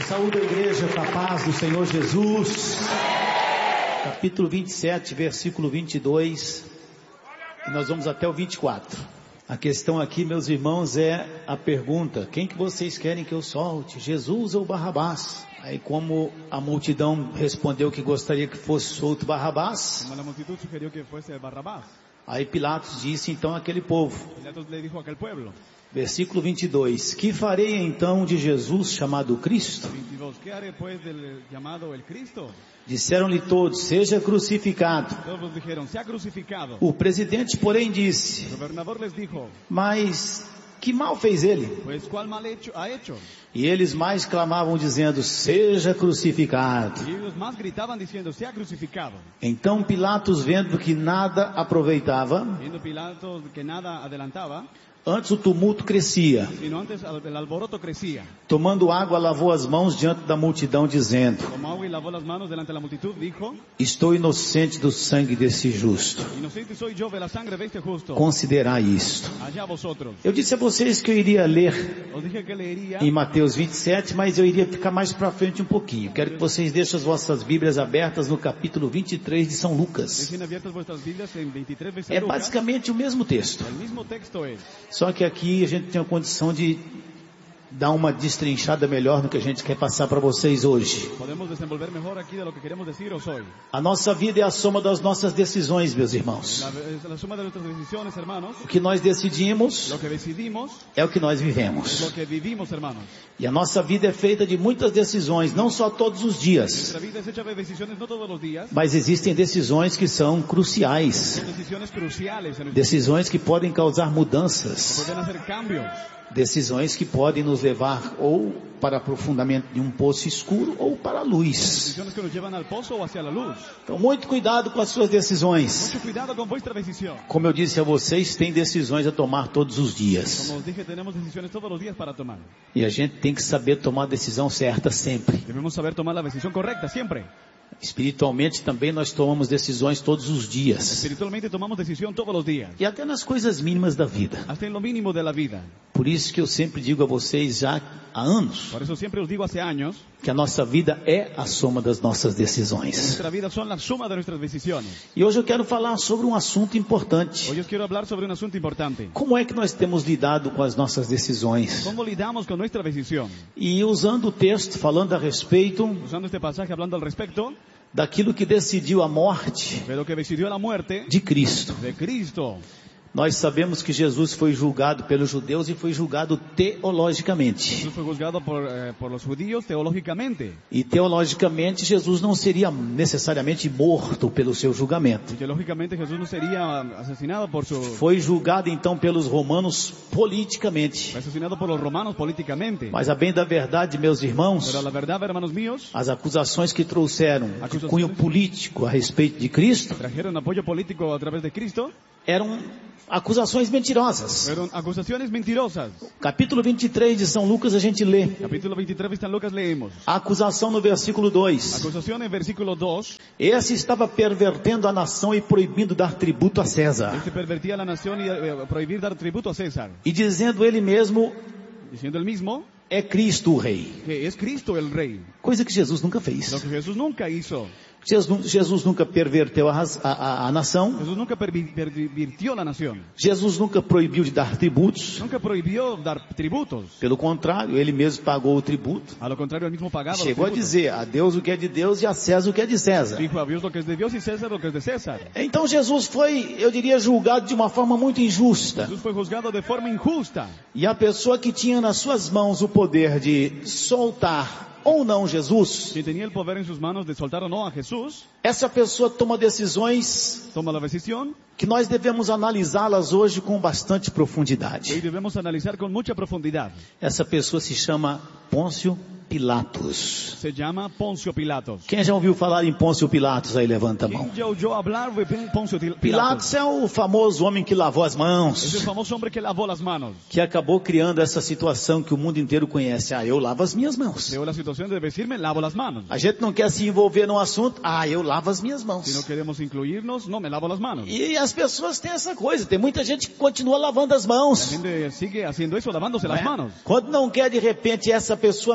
Saúde a igreja com a paz do Senhor Jesus. Capítulo 27, versículo 22. E nós vamos até o 24. A questão aqui, meus irmãos, é a pergunta: quem que vocês querem que eu solte? Jesus ou Barrabás? Aí, como a multidão respondeu que gostaria que fosse solto Barrabás, aí Pilatos disse então àquele povo, versículo 22, que farei então de Jesus chamado Cristo? Disseram-lhe todos, seja crucificado. O presidente, porém, disse, mas que mal fez ele? E eles mais clamavam dizendo, seja crucificado. Então Pilatos, vendo que nada aproveitava, antes o tumulto crescia. Tomando água, lavou as mãos diante da multidão, dizendo, estou inocente do sangue desse justo. Considerai isto. Eu disse a vocês que eu iria ler em Mateus 27, mas eu iria ficar mais para frente um pouquinho. Quero que vocês deixem as vossas Bíblias abertas no capítulo 23 de São Lucas. É basicamente o mesmo texto. Só que aqui a gente tem a condição de dar uma destrinchada melhor no que a gente quer passar para vocês hoje. A nossa vida é a soma das nossas decisões, meus irmãos. O que nós decidimos é o que nós vivemos. E a nossa vida é feita de muitas decisões, não só todos os dias. Mas existem decisões que são cruciais. Decisões que podem causar mudanças. Decisões que podem nos levar ou para aprofundamento de um poço escuro ou para a luz. Então, muito cuidado com as suas decisões. Como eu disse a vocês, tem decisões a tomar todos os dias. E a gente tem que saber tomar a decisão certa sempre. Espiritualmente também nós tomamos decisões todos os dias. E até nas coisas mínimas da vida. Por isso que eu sempre digo a vocês já há anos, que a nossa vida é a soma das nossas decisões. E hoje eu quero falar sobre um assunto importante. Como é que nós temos lidado com as nossas decisões? E usando o texto, falando a respeito daquilo que decidiu a morte de Cristo. Nós sabemos que Jesus foi julgado pelos judeus e foi julgado teologicamente. E teologicamente Jesus não seria necessariamente morto pelo seu julgamento. Foi julgado então pelos romanos politicamente. Mas a bem da verdade, meus irmãos, as acusações que trouxeram de cunho político a respeito de Cristo eram acusações mentirosas. Capítulo 23 de São Lucas a gente lê. A acusação no versículo 2. Esse estava pervertendo a nação e proibindo dar tributo a César. E dizendo ele mesmo, é Cristo o Rei. Coisa que Jesus nunca fez. Jesus nunca perverteu a nação. Jesus nunca proibiu de dar tributos. Pelo contrário, ele mesmo pagou o tributo. Chegou a dizer, a Deus o que é de Deus e a César o que é de César. Então Jesus foi, eu diria, julgado de uma forma muito injusta. E a pessoa que tinha nas suas mãos o poder de soltar ou não Jesus, essa pessoa toma decisões que nós devemos analisá-las hoje com bastante profundidade. Essa pessoa se chama Pôncio Pilatos. Quem já ouviu falar em Pôncio Pilatos aí, levanta a mão. Pilatos é o famoso homem que lavou as mãos, que acabou criando essa situação que o mundo inteiro conhece. Eu lavo as minhas mãos. A gente não quer se envolver no assunto. Eu lavo as minhas mãos. E as pessoas têm essa coisa. Tem muita gente que continua lavando as mãos. Quando não quer de repente essa pessoa mesma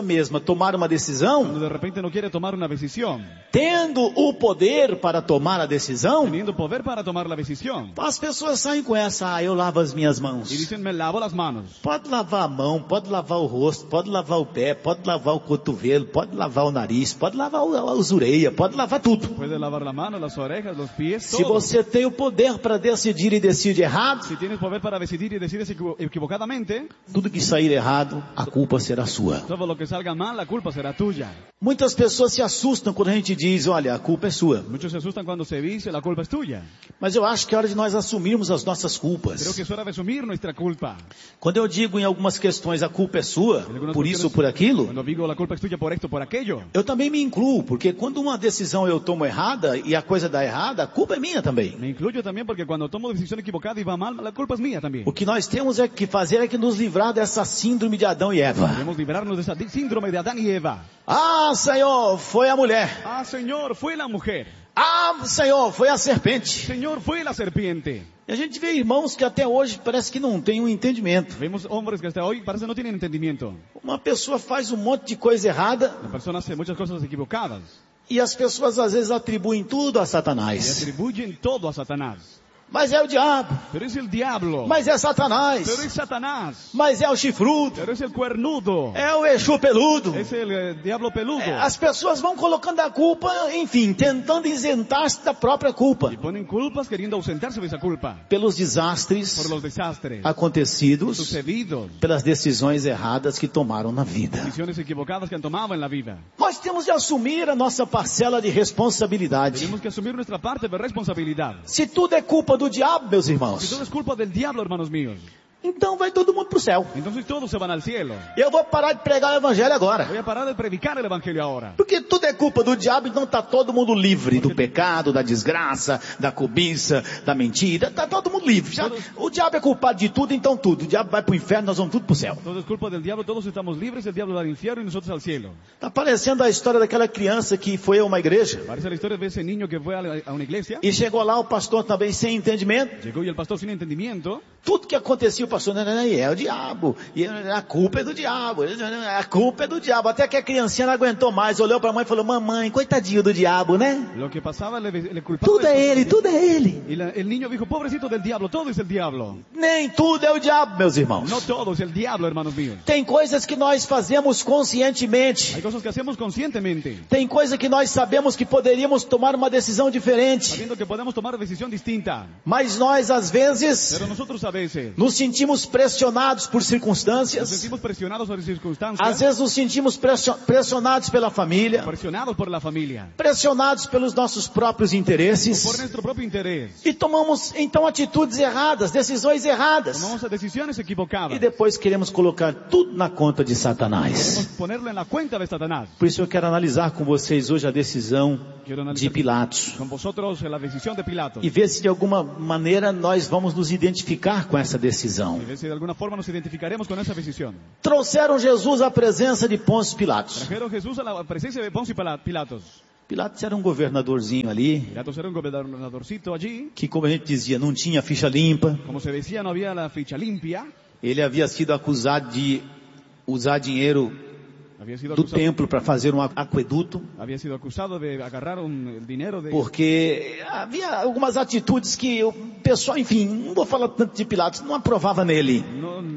tomar uma decisão, cuando de repente no quiere tomar una decisión, tendo o poder para tomar a decisão, teniendo poder para tomar la decisión, as pessoas saem com essa, eu lavo as minhas mãos. y dicen, me lavo las manos. Pode lavar a mão, pode lavar o rosto, pode lavar o pé, pode lavar o cotovelo, pode lavar o nariz, pode lavar as orelhas, pode lavar tudo. Puede lavar la mano, las orejas, los pies, Se todo. você tem o poder para decidir e decide errado, Si tienes poder para decidir y decides equivocadamente, tudo que sair errado, a culpa será sua. todo lo que salga mal, la culpa será tuya. Muitas pessoas se assustam quando a gente diz, olha, a culpa é sua. Muchos se asustan cuando se dice, la culpa es tuya. Mas eu acho que é hora de nós assumirmos as nossas Creo culpas. que es hora de asumir nuestra culpa. Quando eu digo em algumas questões, a culpa é sua, por isso ou por aquilo, Cuando digo la culpa es tuya por esto, por aquello, eu também me incluo, porque quando uma decisão eu tomo errada e a coisa dá errada, a culpa é minha também. me incluyo también porque cuando tomo decisión equivocada y va mal, la culpa es mía también. O que nós temos que fazer é que nos livrar dessa síndrome de Adão e Eva. Debemos liberarnos de esa síndrome de Adán y Eva. Ah, Senhor, foi a mulher. Ah, Señor, fue la mujer. Ah, Senhor, foi a serpente. Señor, fue la serpiente. E a gente vê irmãos que até hoje parece que não tem um entendimento. Vemos hombres que hasta hoy parece no tienen entendimiento. Uma pessoa faz um monte de coisa errada La persona hace muchas cosas equivocadas e as pessoas às vezes atribuem tudo a y Satanás. atribuyen todo a Satanás. Mas é o diabo, Pero es el diablo. mas é Pero Satanás, es Satanás. mas é o chifrudo, Pero es el cuernudo. é o Exu peludo. Es el diablo peludo. As pessoas vão colocando a culpa, enfim, tentando isentar-se da própria culpa. Y ponen culpas queriendo ausentarse de esa culpa. Pelos Por desastres los desastres acontecidos, sucedidos. pelas decisões erradas que tomaram na vida. Decisiones equivocadas que han tomado en la vida. Nós temos de assumir a nossa parcela de responsabilidade. Tenemos que asumir nuestra parte de responsabilidad. Se tudo é culpa do diabo, meus Si irmãos, todo es culpa del diablo, hermanos míos, então vai todo mundo pro céu. entonces todos se van al cielo. Eu vou parar de pregar o evangelho agora. Voy a parar de predicar el evangelio ahora. Porque tudo é culpa do diabo, então está todo mundo livre do pecado, da desgraça, da cobiça, da mentira. Está todo mundo livre. O diabo é culpado de tudo, então tudo. O diabo vai para o inferno, nós vamos tudo para o céu. Todo es culpa del diablo, todos estamos libres, el diablo va al infierno y nosotros al cielo. Está parecendo a história daquela criança que foi a uma igreja Parece la historia de ese niño que fue a una iglesia, e chegou lá o pastor também sem entendimento. llegó y el pastor sin entendimiento, Tudo que acontecia o pastor, não, é o diabo. E a culpa é do diabo. A culpa é do diabo. Até que a criancinha não aguentou mais, olhou para a mãe e falou, mamãe, coitadinho do diabo, né? lo que pasaba le culpaba. Tudo é ele, tudo é ele. Y el niño dijo, pobrecito del diablo, todo es el diablo. Nem tudo é o diabo, meus irmãos. No todo es el diablo, hermanos míos. Tem coisas que nós fazemos conscientemente. Hay cosas que hacemos conscientemente, Tem coisa que nós sabemos que poderíamos tomar uma decisão diferente. sabiendo que podemos tomar decisión distinta. Mas nós, às vezes, Pero nosotros a veces nos sentimos pressionados por nos circunstâncias. sentimos presionados por Às circunstancias, vezes nos sentimos pressionados pela família. presionados por la familia, Pressionados pelos nossos próprios por intereses. nuestro propio interés. E tomamos, então, atitudes erradas, decisões erradas. Tomamos decisiones equivocadas. E depois queremos colocar tudo na conta de Queremos Satanás. ponerlo en la cuenta de Satanás. Por isso eu quero analisar com vocês hoje a decisão Quiero de analizar Pilatos. con vosotros la decisión de Pilatos. E ver se de alguma maneira nós vamos nos identificar com essa decisão. Y ver si de alguna forma nos identificaremos con esa decisión. Trouxeram Jesus à presença de Pôncio Pilatos. Trajeron Jesús a la presencia de Poncio Pilatos. Pilatos era um governadorzinho ali, Pilatos era un gobernadorcito allí. que como a gente dizia, não tinha ficha limpa. Como se decía, no había la ficha limpia. Ele havia sido acusado de usar dinheiro Había sido do acusado, templo para fazer um aqueduto, había sido acusado de agarrar el dinero de... porque havia algumas atitudes que o pessoal, enfim, não vou falar tanto de Pilatos, não aprovava nele.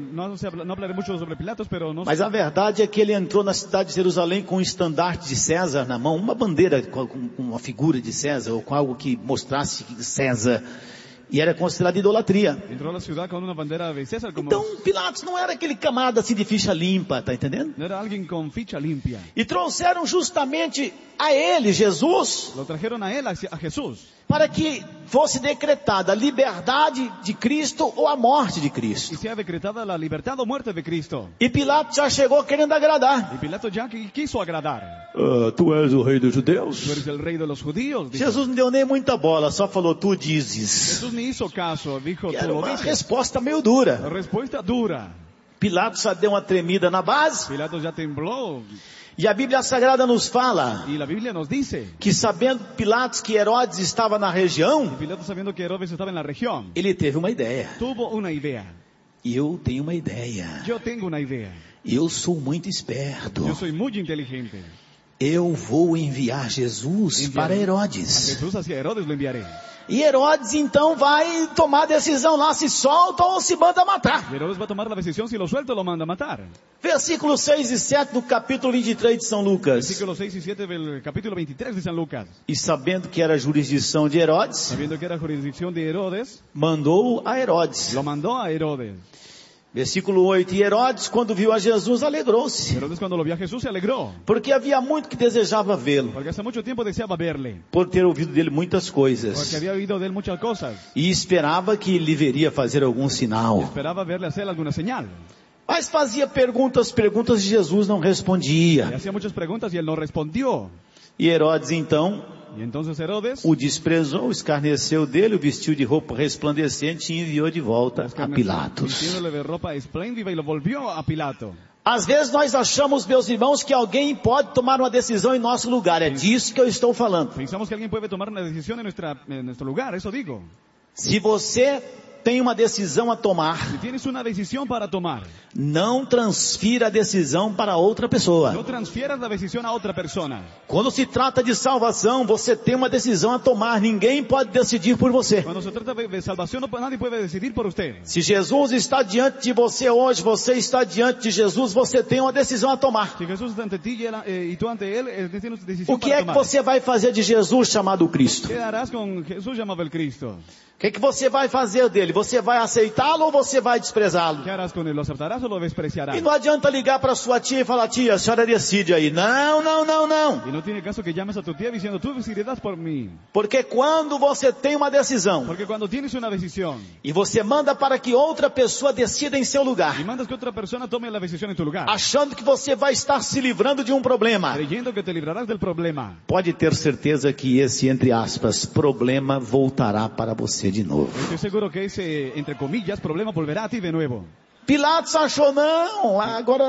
No hablaré mucho sobre Pilatos, pero no... Mas a verdade é que ele entrou na cidade de Jerusalém com um estandarte de César na mão, uma bandeira com uma figura de César, ou com algo que mostrasse César, e era considerado idolatria. Entró a la ciudad con una bandera de César como... Então Pilatos não era aquele camarada assim de ficha limpa, tá entendendo? No era alguien con ficha limpia. E trouxeram justamente a ele, Jesus, Lo trajeron a él, a Jesús, para que fosse decretada a liberdade de Cristo ou a morte de y Cristo. sea decretada la libertad o muerte de Cristo. E Pilatos já chegou querendo agradar. Y Pilato ya quiso agradar. Tu és o rei dos Tú judeus? eres el rey de los judíos. Dijo. Jesus não deu nem muita bola, só falou, tu dizes. Jesús ni hizo caso, dijo, Que tú era lo uma dices. resposta meio La dura. respuesta dura. Pilatos já deu uma tremida na base. Pilato ya tembló. E a Bíblia Sagrada nos fala Y la Biblia nos dice, que sabendo Pilatos que Herodes estava na região, Pilato sabiendo que Herodes estaba en la región, ele teve uma ideia. tuvo una idea. E eu tenho uma ideia. Yo tengo una idea. Eu sou muito esperto. Yo soy muy inteligente. Eu vou enviar Jesus para Herodes. A Jesús hacia Herodes lo enviaré. E Herodes então vai tomar a decisão lá, se solta ou se manda matar. Herodes va a tomar la decisión, si lo suelta lo manda a matar. Versículos 6 e 7 do capítulo 23 de São Lucas. Versículos 6 y 7 del capítulo 23 de San Lucas. E sabendo que era a jurisdição de Herodes, Sabiendo que era jurisdicción de Herodes, mandou a Herodes. lo mandó a Herodes. Versículo 8, e Herodes, quando viu a Jesus, alegrou-se, Herodes cuando lo vio a Jesús se alegró, porque havia muito que desejava vê-lo, porque hace mucho tiempo deseaba verle, por ter ouvido dele muitas porque coisas, había oído de él muchas cosas, e esperava que lhe veria fazer algum sinal. esperaba verle hacer alguna señal. Mas fazia perguntas e Jesus não Le respondia. hacía muchas preguntas y él no respondió. E Herodes então Y entonces Herodes o desprezou, escarneceu dele, o vestiu de roupa resplandecente e enviou de volta a Pilatos. vistiéndole de ropa espléndida y lo volvió a Pilato. Às vezes nós achamos, meus irmãos, que alguém pode tomar uma decisão em nosso lugar. É disso que eu estou falando. Pensamos que alguien puede tomar una decisión en nuestro lugar, eso digo. Se você tem uma decisão a tomar, Si tienes una decisión para tomar, não transfira a decisão para outra pessoa. no transfieras la decisión a otra persona. Quando se trata de salvação, você tem uma decisão a tomar. Ninguém pode decidir por você. Cuando se trata de salvación, nadie puede decidir por usted. Se Jesus está diante de você hoje, você está diante de Jesus, você tem uma decisão a tomar. Si Jesús está ante ti y tú ante él, tienes decisión O que para é que tomar. você vai fazer de Jesus chamado Cristo? ¿Qué harás con Jesús llamado el Cristo? O que é que você vai fazer dele? Você vai aceitá-lo ou você vai desprezá-lo? ¿Qué harás con él? ¿Lo aceptarás o lo despreciarás? E não adianta ligar para sua tia e falar, tia, a senhora decide aí. Não, não, não, não. Y no tiene caso que llames a tu tía diciendo, tú decidirás por mí. Porque quando você tem uma decisão Porque cuando tienes una decisión e você manda para que outra pessoa decida em seu lugar, y mandas que otra persona tome la decisión en tu lugar, achando que você vai estar se livrando de um problema, creyendo que te librarás del problema, pode ter certeza que esse, entre aspas, problema voltará para você de novo. estoy seguro que ese, entre comillas, problema volverá a ti de nuevo. Pilatos achou, não, agora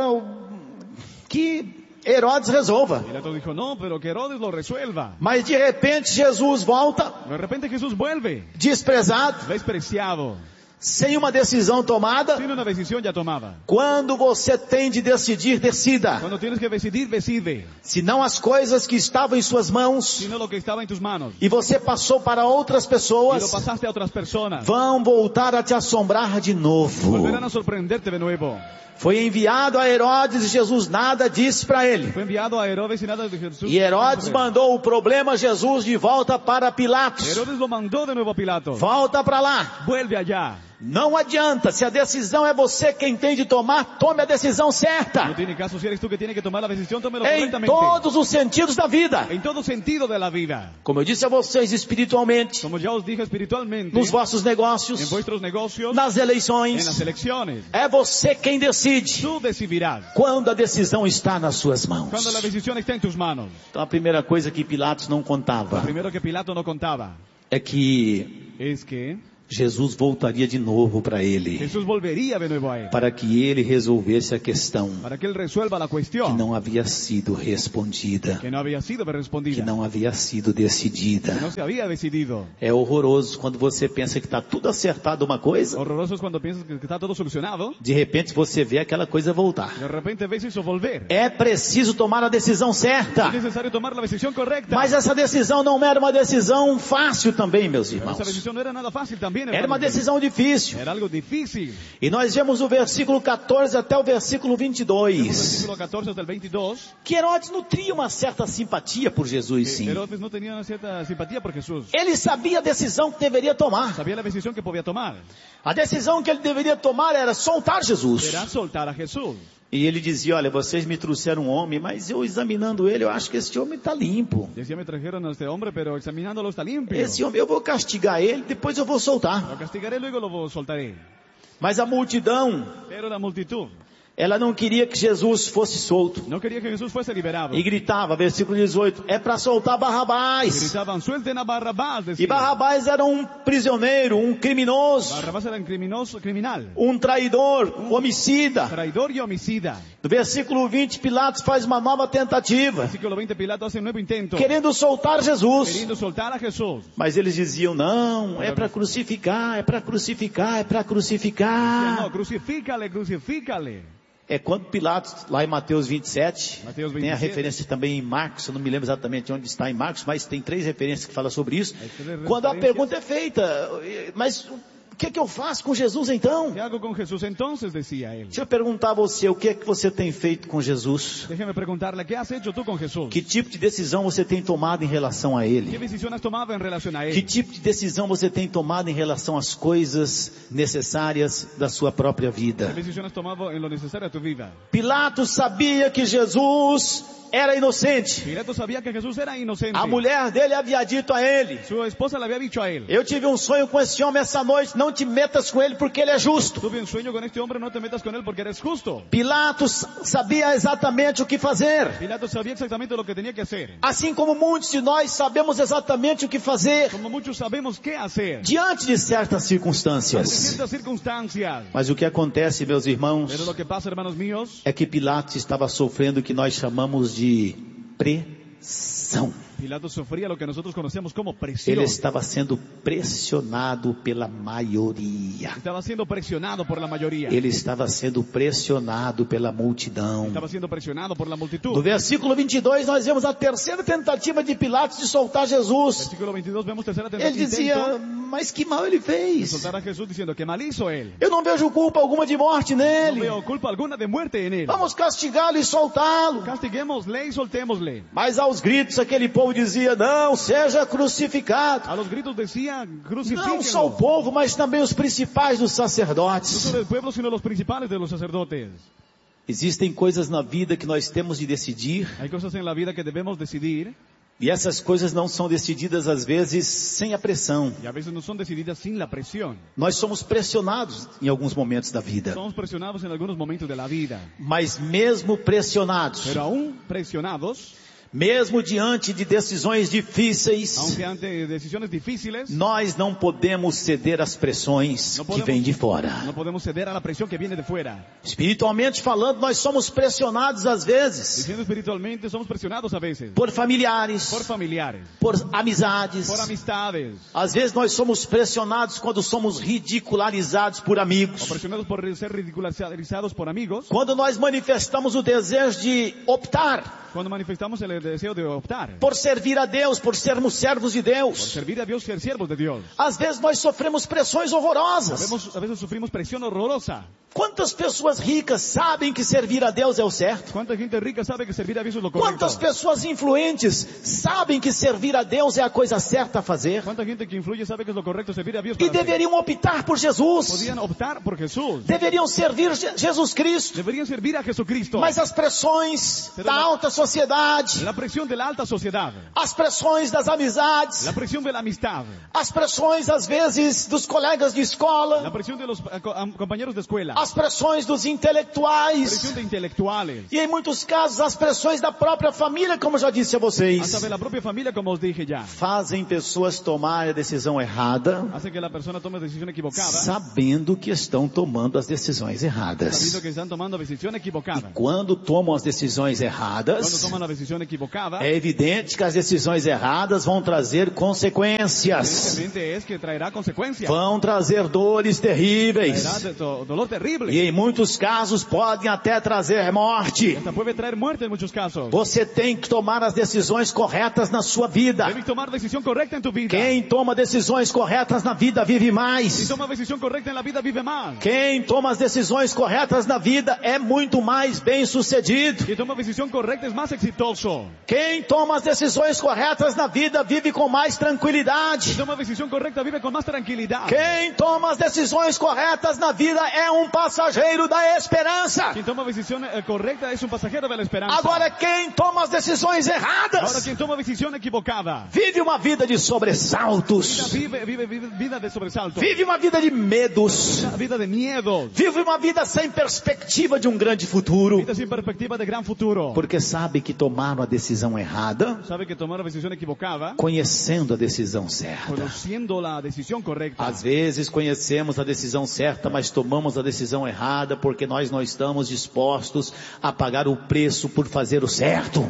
que Herodes resolva. Pilato dijo, no, pero que Herodes lo resuelva. Mas de repente Jesus volta, De repente Jesús vuelve, desprezado, despreciado, sem uma decisão tomada. sin una decisión ya tomada. Quando você tem de decidir, decida. Cuando tienes que decidir, decide. Senão as coisas que estavam em suas mãos Sino lo que estaba en tus manos. e você passou para outras Y lo pessoas, pasaste a otras personas. vão voltar a te assombrar de novo. Volverán a sorprenderte de nuevo. Foi enviado a Herodes e Jesus nada disse para ele. Fue enviado a Herodes y nada de Jesús. E Herodes mandou o problema Jesus de volta para Pilatos. Herodes lo mandó de nuevo a Pilato. Volta para lá. Vuelve allá. Não adianta, se a decisão é você quem tem de tomar, tome a decisão certa. No tiene caso, si eres tú que tienes que tomar la decisión, tómelo Em correctamente. todos os sentidos da vida. En todo sentido de la vida. Como eu disse a vocês espiritualmente, Como ya os dije espiritualmente, nos vossos en negócios, vuestros negocios, nas en las eleições, elecciones. é você quem decide Tú decidirás. quando a decisão está nas suas mãos. Cuando la decisión está en tus manos. Então a primeira coisa que Pilatos não contava Primero que Pilato no contaba é que es que Jesus voltaria de novo para ele, Jesús volvería de nuevo a él. para que ele resolvesse a questão Para que él resuelva la que cuestión não havia sido respondida, que no había sido que respondida. não havia sido decidida. Que no se había decidido. É horroroso quando você pensa que está tudo acertado uma coisa, Horroroso es cuando piensas que está todo solucionado. de repente você vê aquela coisa voltar. De repente ves eso volver. É preciso tomar a decisão certa. Es necesario tomar la decisión correcta. Mas essa decisão não era uma decisão fácil também, meus Pero irmãos. esa decisión no era nada fácil también. Era uma hermanos. decisão difícil. Era algo difícil. E nós vemos o versículo 14 até o versículo Del 22. versículo 14 hasta el 22. Que Herodes nutria uma certa simpatia por Jesus, sim. Herodes no tenía una cierta simpatía por Jesús. Ele sabia a decisão que deveria tomar. Sabía la decisión que podía tomar. A decisão que ele deveria tomar era soltar Jesus. Era soltar a Jesús. E ele dizia, olha, vocês me trouxeram um homem, mas eu examinando ele, eu acho que esse homem está limpo. Decía, me trajeron a este hombre, pero examinándolo está limpio. Esse homem, eu vou castigar ele, depois eu vou soltar. Lo castigaré, luego lo soltaré. Mas a multidão, Pero la multitud ela não queria que Jesus fosse solto. no quería que Jesús fuese liberado. E gritava, versículo 18, é para soltar Barrabás. Gritaban, suelten a Barrabás. E Decían. Barrabás era um prisioneiro, um criminoso, Barrabás era un criminal. um traidor, um homicida. Traidor y homicida. No versículo 20, Pilatos faz uma nova tentativa, Versículo 20, Pilato hace un nuevo intento. querendo soltar Jesus. Queriendo soltar a Jesús. Mas eles diziam, não, é para crucificar, é para crucificar, é para Decían, crucificar. no, crucifícale, crucifícale. É quando Pilatos, lá em Mateus 27, tem a referência também em Marcos, eu não me lembro exatamente onde está em Marcos, mas tem 3 referências que falam sobre isso. Quando a pergunta é feita, mas o que eu faço com Jesus então? ¿Qué hago con Jesús entonces? Decía él. Deixa eu perguntar a você, o que é que você tem feito com Jesus? Déjeme preguntarle, ¿qué has hecho tú con Jesús? Que tipo de decisão você tem tomado em relação a Ele? ¿Qué decisión has tomado en relación a él? Que tipo de decisão você tem tomado em relação às coisas necessárias da sua própria vida? ¿Qué decisión has tomado en lo necesario a tu vida? Pilatos sabia que Jesus era inocente. Pilato sabía que Jesús era inocente. A mulher dele havia dito a ele: Su esposa le había dicho a él: eu tive um sonho com esse homem essa noite, não te metas com ele porque ele é justo. Tuve un sueño con este hombre, no te metas con él porque eres justo. Pilatos sabia exatamente o que fazer. Pilato sabía exactamente lo que tenía que hacer. Assim como muitos de nós sabemos exatamente o que fazer. Como muchos sabemos qué hacer. Diante de certas circunstâncias. Ante ciertas circunstancias. Mas o que acontece, meus irmãos, Pero lo que pasa, hermanos míos, é que Pilatos estava sofrendo o que nós chamamos de pressão. Pilato sofría lo que nosotros conocemos como presión. Ele estava sendo pressionado pela maioria. Estaba siendo presionado por la mayoría. Ele estava sendo pressionado pela multidão. Estaba siendo presionado por la multitud. No versículo 22 nós vemos a terceira tentativa de Pilatos de soltar Jesus. Versículo 22 vemos tercera tentativa. Ele dizia: mas que mal ele fez. Soltar a Jesús diciendo que mal hizo él. Eu não vejo culpa alguma de morte nele. No veo culpa alguna de muerte en él. Vamos castigá-lo e soltá-lo. Castiguémosle y soltémosle. Mas aos gritos aquele povo dizia: não, seja crucificado. A los gritos decía: crucifíquenlo. Não só o povo, mas também os principais dos sacerdotes. No solo el pueblo, sino los principales de los sacerdotes. Existem coisas na vida que nós temos de decidir. Hay cosas en la vida que debemos decidir. E essas coisas não são decididas às vezes sem a pressão. Y a veces no son decididas sin la presión. Nós somos pressionados em alguns momentos da vida. Somos presionados en algunos momentos de la vida. Mas mesmo pressionados, Pero aún presionados, mesmo diante de decisões difíceis, aunque ante decisiones difíciles, nós não podemos ceder às pressões que vêm de fora. No podemos ceder a la presión que viene de fuera. Espiritualmente falando, nós somos pressionados às vezes. Diciendo espiritualmente, somos presionados a veces. Por familiares, Por familiares. por amizades. Por amistades. Às vezes nós somos pressionados quando somos ridicularizados por amigos. O presionados por ser ridicularizados por amigos. Quando nós manifestamos o desejo de optar. Cuando manifestamos el deseo de optar. Por servir a Deus, por sermos servos de Deus. Por servir a Dios, ser siervos de Dios. Às vezes nós sofremos pressões horrorosas. A veces sufrimos presión horrorosa. Quantas pessoas ricas sabem que servir a Deus é o certo? ¿Cuánta gente rica sabe que servir a Dios es lo correcto? Quantas pessoas influentes sabem que servir a Deus é a coisa certa a fazer? ¿Cuánta gente que influye sabe que es lo correcto servir a Dios? E deveriam optar por Jesus. Podían optar por Jesús. Deveriam servir Jesus Cristo. Deberían servir a Jesucristo. Mas as pressões da alta sociedade, la presión de la alta sociedad, as pressões das amizades, la presión de la amistad, as pressões às vezes dos colegas de la escola, presión de los compañeros de escuela, as pressões dos la intelectuais presión de intelectuales, e em muitos casos as pressões da própria família, como já disse a vocês, hasta de la propia familia, como os dije ya, fazem pessoas tomar a decisão errada, hace que la persona tome decisión equivocada, sabendo que estão tomando as decisões erradas. sabiendo que están tomando decisión equivocada. Quando tomam as decisões Cuando erradas, toman la decisión equivocada, é evidente que as decisões erradas vão trazer consequências. evidentemente es que traerá consecuencias, Vão trazer dores terríveis. traerá dolor terrible, E em muitos casos podem até trazer morte. hasta puede traer muerte en muchos casos. Você tem que tomar as decisões corretas na sua vida. Debes tomar decisión correcta en tu vida. Quem toma decisões corretas na vida vive Si mais. toma decisión correcta en la vida, vive más. Quem toma as decisões corretas na vida é muito mais bem sucedido. Si toma decisión correcta es más exitoso. Quem toma as decisões corretas na vida vive com mais Si tranquilidade. toma decisión correcta, vive con más tranquilidad. Quem toma as decisões corretas na vida é um passageiro da esperança. Quien toma decisión correcta es un pasajero de la esperanza. Agora quem toma as decisões Ahora erradas quien toma decisión equivocada, vive uma vida de sobressaltos. vive vida de sobresalto, Vive uma vida de medos. una vida de miedo, Vive uma vida sem perspectiva de um grande futuro. vida sin perspectiva de gran futuro. Porque sabe que tomaram a decisão errada, Sabe que tomar la decisión equivocada, conhecendo a decisão certa. conociendo la decisión correcta. Às vezes conhecemos a decisão certa, mas tomamos a decisão decisão errada porque nós não estamos dispostos a pagar o preço por fazer o certo.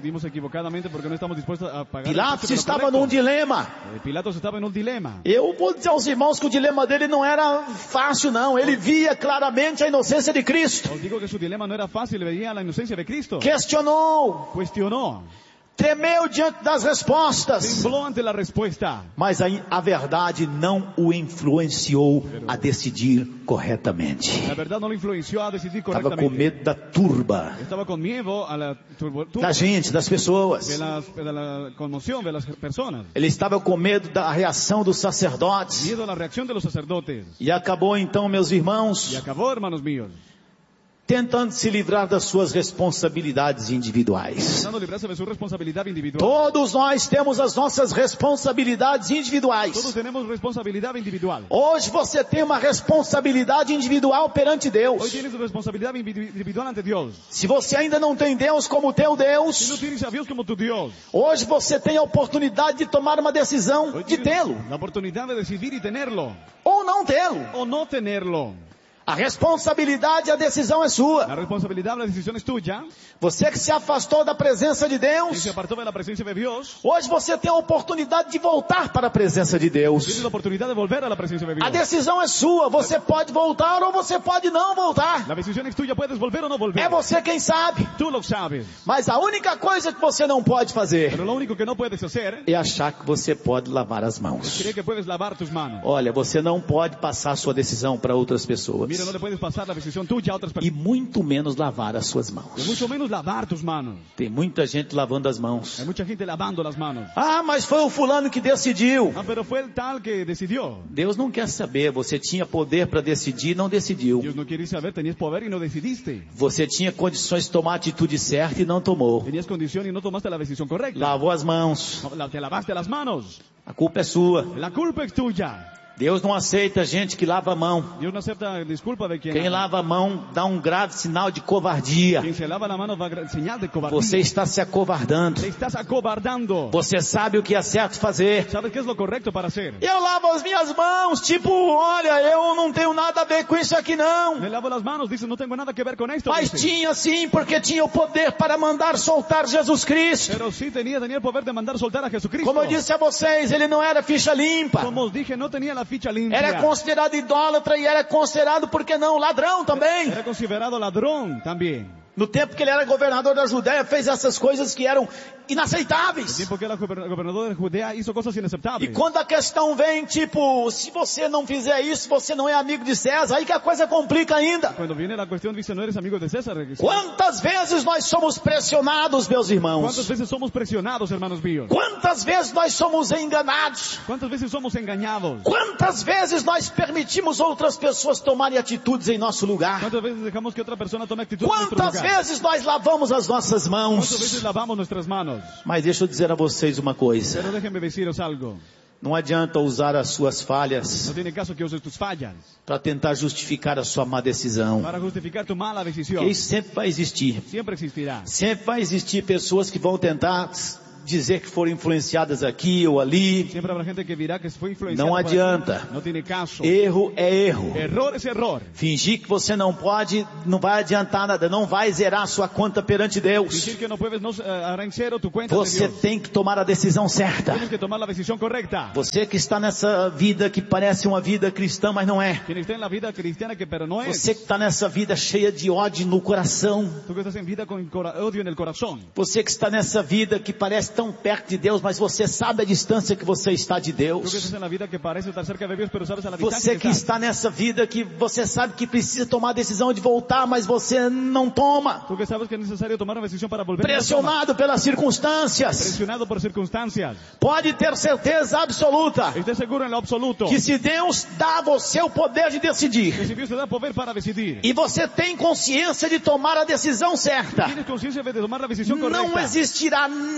Pilatos estava num dilema. Eu vou dizer aos irmãos que o dilema dele não era fácil não. Ele via claramente a inocência de Cristo. Questionou. Tremeu diante das respostas. Mas a verdade não o influenciou a decidir corretamente. Estava com medo da turba. Da gente, das pessoas. Ele estava com medo da reação dos sacerdotes. E acabou então, meus irmãos, tentando se livrar das suas responsabilidades individuais. Todos nós temos as nossas responsabilidades individuais. Hoje você tem uma responsabilidade individual perante Deus. Se você ainda não tem Deus como teu Deus, hoje você tem a oportunidade de tomar uma decisão de tê-lo. Ou não tê-lo. A responsabilidade, a decisão é sua. Você que se afastou da presença de Deus, hoje você tem a oportunidade de voltar para a presença de Deus. A decisão é sua. Você pode voltar ou você pode não voltar. É você quem sabe. Mas a única coisa que você não pode fazer é achar que você pode lavar as mãos. Olha, você não pode passar a sua decisão para outras pessoas. E muito menos lavar as suas mãos. Tem muita gente lavando as mãos. Ah, mas foi o fulano que decidiu. Deus não quer saber. Você tinha poder para decidir e não decidiu. Você tinha condições de tomar a atitude certa e não tomou. Lavou as mãos. A culpa é sua. Deus não aceita gente que lava a mão. Quem lava a mão dá um grave sinal de covardia. Você está se acovardando. Você sabe o que é certo fazer. Eu lavo as minhas mãos, tipo, olha, eu não tenho nada a ver com isso aqui não. Mas tinha sim, porque tinha o poder para mandar soltar Jesus Cristo. Como eu disse a vocês, ele não era ficha limpa. Era considerado idólatra e era considerado, por que não, ladrão também. Era considerado ladrão também. No tempo que ele era governador da Judéia, fez essas coisas que eram inaceitáveis. No tempo que ele era governador da Judéia, hizo coisas inaceitáveis. E quando a questão vem, tipo, se você não fizer isso, você não é amigo de César, aí que a coisa complica ainda. Quando vem a questão, diz, não eres amigo de César. Quantas vezes nós somos pressionados, meus irmãos? Quantas vezes somos pressionados, hermanos míos? Quantas vezes nós somos enganados? Quantas vezes somos enganados? Quantas vezes nós permitimos outras pessoas tomarem atitudes em nosso lugar? Quantas vezes deixamos que outra pessoa tome atitude em nosso lugar? Quantas vezes nós lavamos as nossas mãos? Quantas vezes lavamos nossas mãos? Mas deixa eu dizer a vocês uma coisa. Pero déjenme deciros algo. Não adianta usar as suas falhas não tem caso que uses tus falhas para tentar justificar a sua má decisão. Para justificar tu mala decisión. Porque isso sempre vai existir. Sempre existirá. Sempre vai existir pessoas que vão tentar dizer que foram influenciadas aqui ou ali. Sempre habrá gente que dirá que foi influenciada. Não adianta. Não tem caso. Erro é erro. Error é error. Fingir que você não pode, não vai adiantar nada, não vai zerar a sua conta perante Deus. Fingir que não puedes, não hará em zero tu conta você de Deus. Tem que tomar a decisão certa. Tienes que tomar a decisão correta. Você que está nessa vida que parece uma vida cristã, mas não é. Quem está na vida cristiana que pero não é. Você que está nessa vida cheia de ódio no coração. Tu que estás em vida com ódio no coração. Você que está nessa vida que parece tão perto de Deus, mas você sabe a distância que você está de Deus. Você que está nessa vida que você sabe que precisa tomar a decisão de voltar, mas você não toma. Pressionado pelas circunstâncias. Pressionado por circunstâncias. Pode ter certeza absoluta. Esteja seguro no absoluto. Que se Deus dá a você o poder de decidir. Que se Deus te dá poder para decidir. E você tem consciência de tomar a decisão certa. Tienes consciência de tomar a decisão correta. Não existirá nada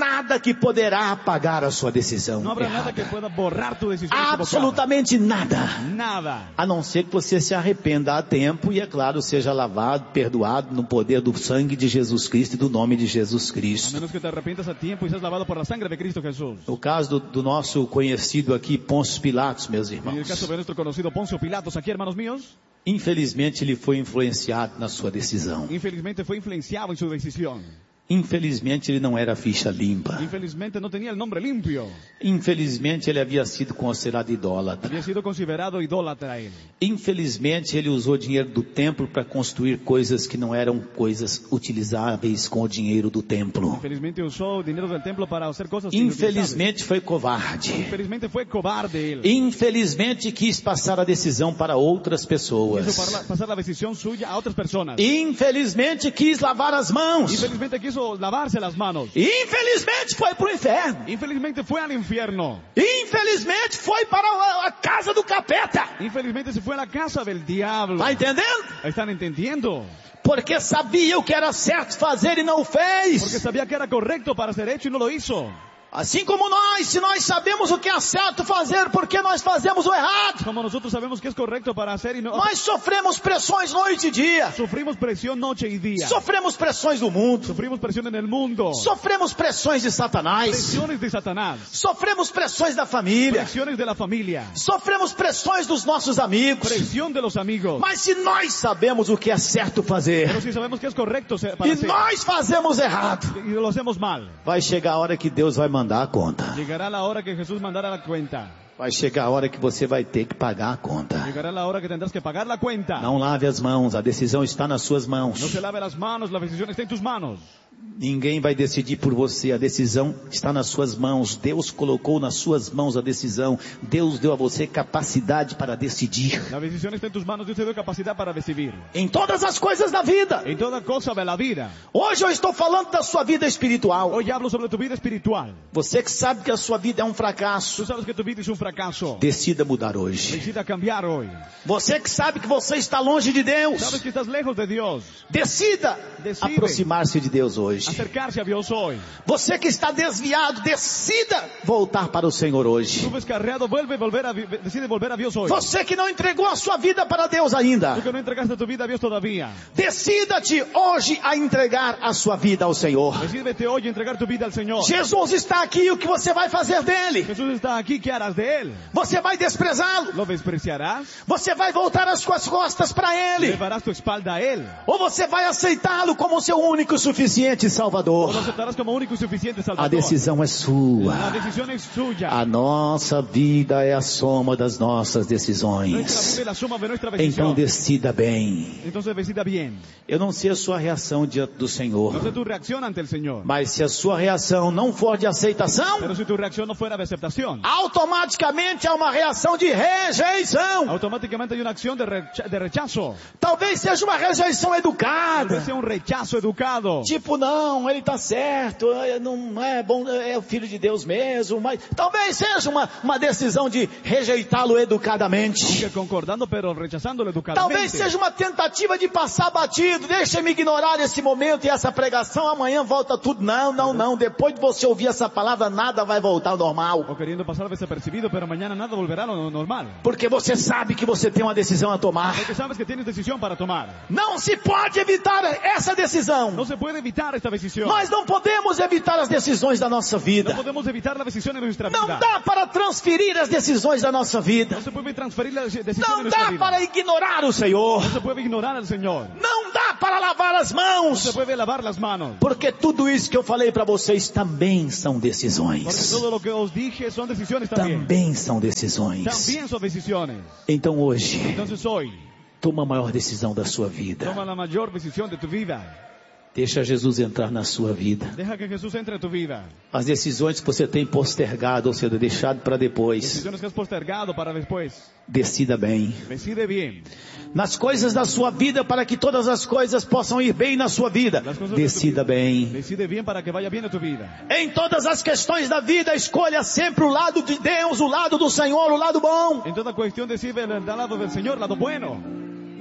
que poderá apagar a sua decisão. No habrá nada que pueda borrar tu decisión. Absolutamente nada. Nada. A não ser que você se arrependa a tempo e, é claro, seja lavado, perdoado no poder do sangue de Jesus Cristo e do nome de Jesus Cristo. A menos que te arrepentas a tiempo y seas lavado por la sangre de Cristo Jesús. No caso do nosso conhecido aqui, Pôncio Pilatos, meus irmãos. En el caso de nuestro conocido Poncio Pilatos, aquí, hermanos míos. Infelizmente, ele foi influenciado na sua decisão. Infelizmente fue influenciado en su decisión. Infelizmente, ele não era ficha limpa. Infelizmente no tenía el nombre limpio. Infelizmente, ele havia sido considerado idólatra. Había sido considerado idólatra él. Infelizmente, ele usou dinheiro do templo para construir coisas que não eram coisas utilizáveis com o dinheiro do templo. Infelizmente usó dinero del templo para hacer cosas. Infelizmente, foi covarde. Infelizmente fue cobarde él. Infelizmente, quis passar a decisão para outras pessoas. Quiso pasar la decisión suya a otras personas. Infelizmente, quis lavar as mãos. Infelizmente quiso lavarse las manos. Infelizmente foi para o inferno. Infelizmente fue al infierno. Infelizmente foi para a casa do capeta. Infelizmente se fue a la casa del diablo. Tá entendendo? ¿Están entendiendo? Porque sabia o que era certo fazer e não o fez. Porque sabía que era correcto para ser hecho y no lo hizo. Assim como nós, se nós sabemos o que é certo fazer, porque nós fazemos o errado? Como nosotros sabemos que es correcto para hacer y no. Nós sofremos pressões noite e dia. Sufrimos presión noche y día. Sofremos pressões do mundo. Sufrimos presión en el mundo. Sofremos pressões de Satanás. Presiones de Satanás. Sofremos pressões da família. Presiones de la familia. Sofremos pressões dos nossos amigos. Presión de los amigos. Mas se nós sabemos o que é certo fazer, pero si sabemos que es correcto para e hacer, nós fazemos errado, y lo hacemos mal, vai chegar a hora que Deus vai mandar a conta. Llegará la hora que Jesús mandará la cuenta. Vai chegar a hora que você vai ter que pagar a conta. Llegará la hora que tendrás que pagar la cuenta. Não lave as mãos, a decisão está nas suas mãos. No se lave las manos, la decisión está en tus manos. Ninguém vai decidir por você, a decisão está nas suas mãos. Deus colocou nas suas mãos a decisão. Deus deu a você capacidade para decidir. La decisión está en tus manos, Dios te dio capacidad para decidir. Em todas as coisas da vida. En toda cosa de la vida. Hoje eu estou falando da sua vida espiritual. Hoy hablo sobre tu vida espiritual. Você que sabe que a sua vida é um fracasso. Tú sabes que tu vida es un fracaso. Decida mudar hoje. Decida cambiar hoy. Você que sabe que você está longe de Deus. Sabes que estás lejos de Dios. Decida aproximar-se de Deus hoje. Acercarse a Dios hoy. Você que está desviado, decida voltar para o Senhor hoje. Tú descarriado, decide volver a Dios hoy. Você que não entregou a sua vida para Deus ainda. Tú que no entregaste tu vida a Dios todavía. Decida-te hoje a entregar a sua vida ao Senhor. Decídete hoy a entregar tu vida al Señor. Jesus está aqui, o que você vai fazer dele? Jesús está aquí, ¿qué harás de él? Você vai desprezá-lo? ¿Lo despreciarás? Você vai voltar as suas costas para ele? ¿Levarás tu espalda a él? Ou você vai aceitá-lo como seu único e suficiente Salvador? ¿O lo aceptarás como único y suficiente Salvador? A decisão é sua. La decisión es suya. A nossa vida é a soma das nossas decisões. Nuestra vida es la suma de nuestra decisión. Então decida bem. Entonces decida bien. Eu não sei a sua reação diante do Senhor. No sé tu reacción ante el Señor. Mas se a sua reação não for de aceitação, pero si tu reacción no fuera de aceptación, automaticamente há uma reação de rejeição. Automáticamente hay una acción de rechazo. Talvez seja uma rejeição educada. Talvez seja um rechazo educado. Tipo, não, ele está certo, não é bom, é o filho de Deus mesmo. Mas talvez seja uma decisão de rejeitá-lo educadamente. Aunque concordando, pero rechazándolo educadamente. Talvez seja uma tentativa de passar batido. Deixa-me ignorar esse momento e essa pregação. Amanhã volta tudo. Não. Depois de você ouvir essa palavra, nada vai voltar ao normal. Ou querendo passar desapercibido, pero mañana nada volverá ao normal. Porque você sabe que você tem uma decisão a tomar. Porque sabes que tienes decisión para tomar. Não se pode evitar essa decisão. Não se pode evitar esta decisión. Nós não podemos evitar as decisões da nossa vida. Não podemos evitar a decisão de nossa vida. Não dá para transferir as decisões da nossa vida. Não se pode transferir as decisões de nossa vida. Não dá para ignorar o Senhor. Não se pode ignorar o Senhor. Não dá para lavar as mãos. Não se pode lavar as mãos. Porque tudo isso que eu falei para vocês também são decisões. Porque tudo o que eu dije são decisões também. Também são decisões. Também são decisões. Então hoje, hoje, toma a maior decisão da sua vida. Toma a maior decisão de tu vida. Deixa Jesus entrar na sua vida. Deixa que Jesus entre em tu vida. As decisões que você tem postergado, ou seja, deixado para depois. Decisões que has postergado para depois. Decida bem. Decide bem. Nas coisas da sua vida, para que todas as coisas possam ir bem na sua vida. Decida bem. Decide bem para que vaya bem na tua vida. Em todas as questões da vida, escolha sempre o lado de Deus, o lado do Senhor, o lado bom. Em toda questão decide o lado do Senhor, o lado bueno.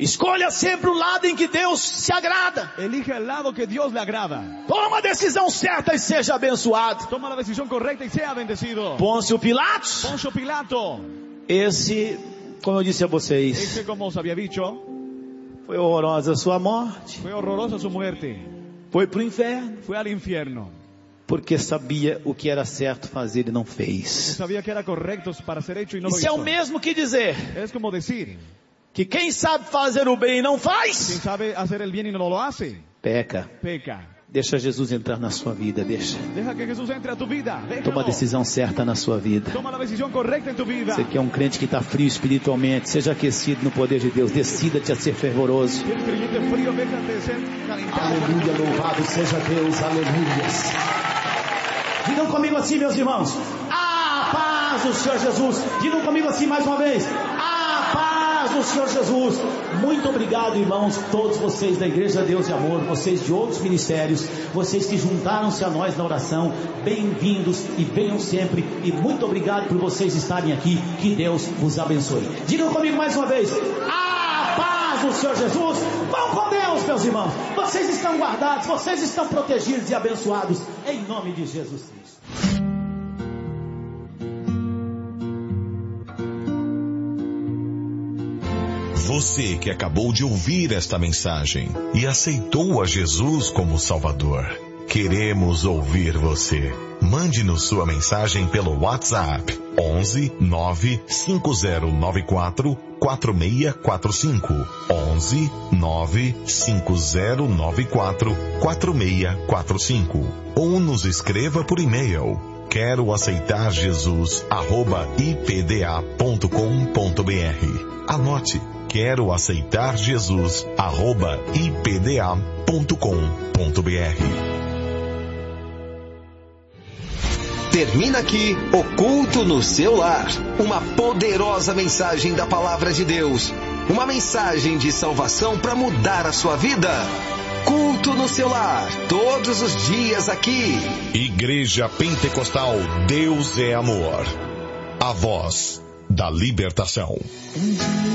Escolha sempre o lado em que Deus se agrada. Elija el lado que Dios le agrada. Toma a decisão certa e seja abençoado. Toma a decisão correta e seja bendecido. Pôncio Pilatos. Pôncio Pilato. Esse, como eu disse a vocês, esse, como os havia dicho, foi horrorosa a sua morte. Foi horrorosa sua morte. Foi para o inferno. Foi ao inferno. Porque sabia o que era certo fazer e não fez. Sabia que era correto para ser hecho e não Isso é o mesmo que dizer. É como dizer que quem sabe fazer o bem e não faz, quem sabe fazer o bem e não lo hace, peca. Deixa Jesus entrar na sua vida, deixa. Deja que Jesus entre a tu vida. Toma a decisão certa na sua vida. Toma a decisão correta em tu vida. Você que é um crente que está frio espiritualmente, seja aquecido no poder de Deus, decida-te a ser fervoroso. Aleluia, louvado seja Deus, aleluia. Digam comigo assim, meus irmãos. A paz do Senhor Jesus. Digam comigo assim mais uma vez. A paz do Senhor Jesus. Muito obrigado, irmãos, todos vocês da Igreja Deus e Amor, vocês de outros ministérios, vocês que juntaram-se a nós na oração. Bem-vindos e venham sempre. E muito obrigado por vocês estarem aqui. Que Deus vos abençoe. Digam comigo mais uma vez. A paz do Senhor Jesus. Vão com Deus, meus irmãos. Vocês estão guardados, vocês estão protegidos e abençoados em nome de Jesus Cristo. Você que acabou de ouvir esta mensagem e aceitou a Jesus como Salvador, queremos ouvir você. Mande-nos sua mensagem pelo WhatsApp 11 95094 4645 11 95094 4645 ou nos escreva por e-mail quero aceitar Jesus @ipda.com.br. Anote, quero aceitar Jesus @ipda.com.br. Termina aqui o Culto no Seu Lar. Uma poderosa mensagem da Palavra de Deus. Uma mensagem de salvação para mudar a sua vida. Culto no Seu Lar, todos os dias aqui. Igreja Pentecostal Deus é Amor. A voz da libertação.